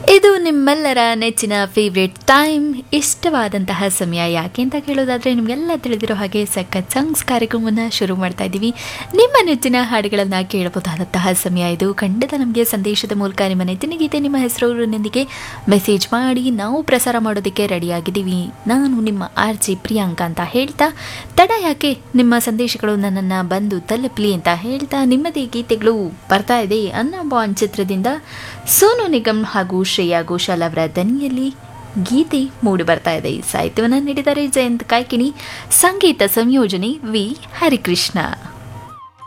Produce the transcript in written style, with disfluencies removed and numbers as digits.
ಇದು ನಿಮ್ಮೆಲ್ಲರ ನೆಚ್ಚಿನ ಫೇವ್ರೇಟ್ ಟೈಮ್, ಇಷ್ಟವಾದಂತಹ ಸಮಯ ಯಾಕೆ ಅಂತ ಕೇಳೋದಾದರೆ ನಿಮಗೆಲ್ಲ ತಿಳಿದಿರೋ ಹಾಗೆ ಸಖತ್ ಸಾಂಗ್ಸ್ ಕಾರ್ಯಕ್ರಮವನ್ನು ಶುರು ಮಾಡ್ತಾ ಇದ್ದೀವಿ. ನಿಮ್ಮ ನೆಚ್ಚಿನ ಹಾಡುಗಳನ್ನು ಕೇಳಬಹುದಾದಂತಹ ಸಮಯ ಇದು. ಖಂಡಿತ ನಮಗೆ ಸಂದೇಶದ ಮೂಲಕ ನಿಮ್ಮ ನೆಚ್ಚಿನ ಗೀತೆ, ನಿಮ್ಮ ಹೆಸರೂರಿನೊಂದಿಗೆ ಮೆಸೇಜ್ ಮಾಡಿ ನಾವು ಪ್ರಸಾರ ಮಾಡೋದಕ್ಕೆ ರೆಡಿಯಾಗಿದ್ದೀವಿ. ನಾನು ನಿಮ್ಮ RJ ಪ್ರಿಯಾಂಕಾ ಅಂತ ಹೇಳ್ತಾ, ತಡ ಯಾಕೆ ನಿಮ್ಮ ಸಂದೇಶಗಳು ನನ್ನನ್ನು ಬಂದು ತಲುಪಲಿ ಅಂತ ಹೇಳ್ತಾ, ನಿಮ್ಮದೇ ಗೀತೆಗಳು ಬರ್ತಾ ಇದೆ. ಅನ್ನ ಬಾಂಡ್ ಚಿತ್ರದಿಂದ ಸೋನು ನಿಗಮ್ ಹಾಗೂ ಶ್ರೇಯಾ ಘೋಷಾಲ್ ಅವರ ದನಿಯಲ್ಲಿ ಗೀತೆ ಮೂಡಿ ಬರ್ತಾ ಇದೆ. ಸಾಹಿತ್ಯವನ್ನು ನೀಡಿದ್ದಾರೆ ಜಯಂತ್ ಕಾಯ್ಕಿಣಿ, ಸಂಗೀತ ಸಂಯೋಜನೆ ವಿ ಹರಿಕೃಷ್ಣ.